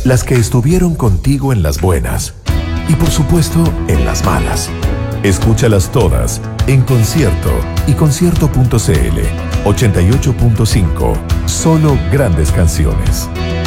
las que estuvieron contigo en las buenas y por supuesto en las malas. Escúchalas todas en concierto y concierto.cl 88.5. Solo grandes canciones.